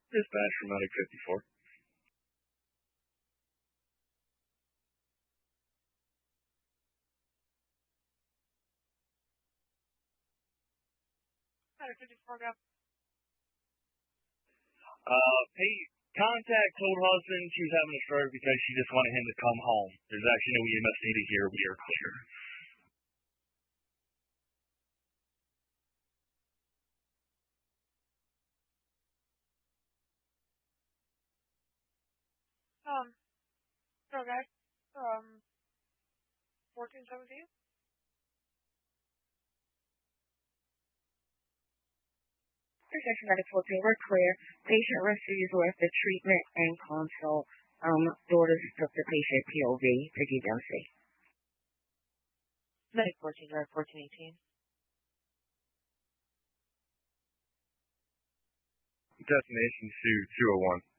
Dispatch from Medic 54. Medic 54, go. Hey, contact told husband she was having a stroke because she just wanted him to come home. There's actually no EMS needed here. We are clear. So guys, 1417. Protection Medic 14, we're clear. Patient receives with the treatment and consult. Daughters took the patient POV to DMC. Medic 14, guard 1418. Destination to 201.